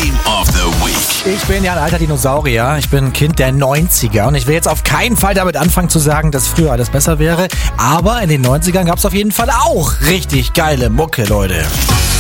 Game of the Week. Ich bin ja ein alter Dinosaurier. Ich bin ein Kind der 90er und ich will jetzt auf keinen Fall damit anfangen zu sagen, dass früher alles besser wäre. Aber in den 90ern gab es auf jeden Fall auch richtig geile Mucke, Leute.